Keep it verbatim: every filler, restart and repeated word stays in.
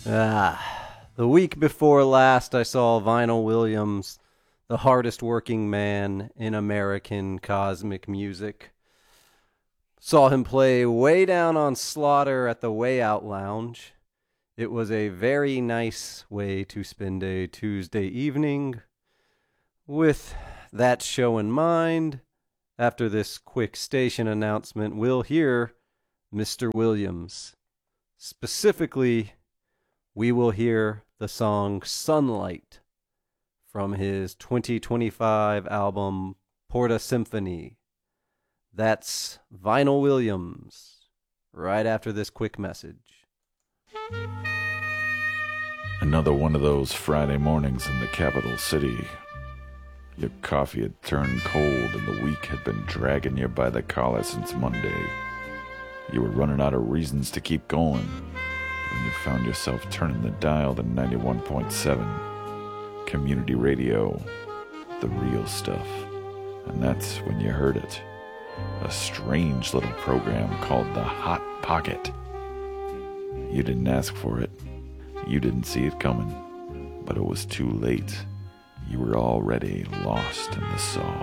Ah, the week before last, I saw Vinyl Williams, the hardest working man in American cosmic music. Saw him play way down on Slaughter at the Way Out Lounge. It was a very nice way to spend a Tuesday evening. With that show in mind, after this quick station announcement, we'll hear Mister Williams. Specifically, we will hear the song Sunlight from his twenty twenty-five album Porta Symphony. That's Vinyl Williams, right after this quick message. Another one of those Friday mornings in the capital city. Your coffee had turned cold and the week had been dragging you by the collar since Monday. You were running out of reasons to keep going when you found yourself turning the dial to ninety-one point seven. Community radio, the real stuff. And that's when you heard it. A strange little program called The Hot Pocket. You didn't ask for it. You didn't see it coming. But it was too late. You were already lost in the song.